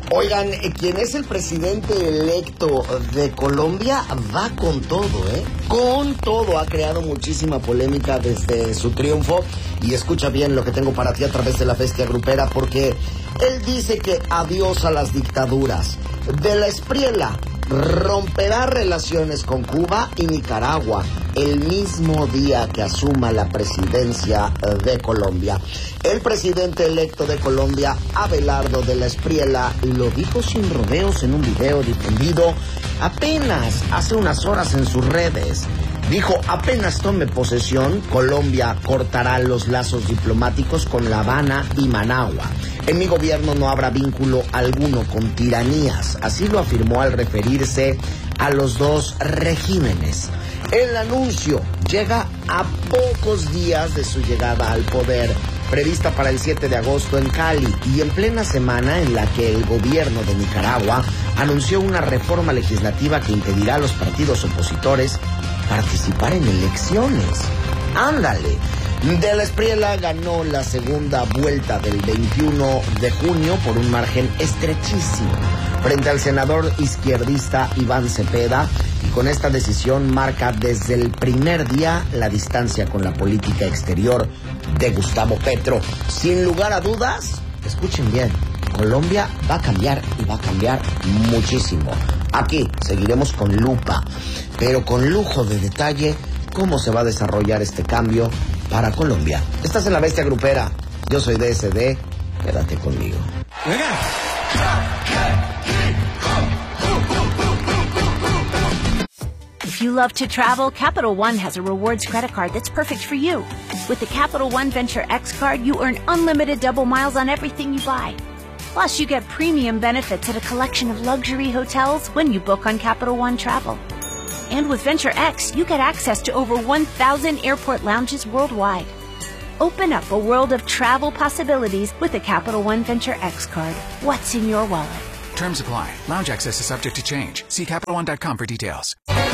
Oigan, quien es el presidente electo de Colombia va con todo, Con todo. Ha creado muchísima polémica desde su triunfo. Y escucha bien lo que tengo para ti a través de la bestia grupera, porque él dice que adiós a las dictaduras. De la Espriella romperá relaciones con Cuba y Nicaragua el mismo día que asuma la presidencia de Colombia. El presidente electo de Colombia, Abelardo de la Espriella, lo dijo sin rodeos en un video difundido apenas hace unas horas en sus redes. Dijo, apenas tome posesión, Colombia cortará los lazos diplomáticos con La Habana y Managua. En mi gobierno no habrá vínculo alguno con tiranías. Así lo afirmó al referirse a los dos regímenes. El anuncio llega a pocos días de su llegada al poder, prevista para el 7 de agosto en Cali, y en plena semana en la que el gobierno de Nicaragua anunció una reforma legislativa que impedirá a los partidos opositores participar en elecciones. ¡Ándale! De la Espriella ganó la segunda vuelta del 21 de junio por un margen estrechísimo frente al senador izquierdista Iván Cepeda, y con esta decisión marca desde el primer día la distancia con la política exterior de Gustavo Petro. Sin lugar a dudas, escuchen bien, Colombia va a cambiar y va a cambiar muchísimo. Aquí seguiremos con lupa, pero con lujo de detalle, cómo se va a desarrollar este cambio para Colombia. Estás en la bestia grupera. Yo soy DSD. Quédate conmigo. Venga. If you love to travel, Capital One has a rewards credit card that's perfect for you. With the Capital One Venture X card, you earn unlimited double miles on everything you buy. Plus, you get premium benefits at a collection of luxury hotels when you book on Capital One Travel. And with Venture X, you get access to over 1,000 airport lounges worldwide. Open up a world of travel possibilities with the Capital One Venture X card. What's in your wallet? Terms apply. Lounge access is subject to change. See CapitalOne.com for details.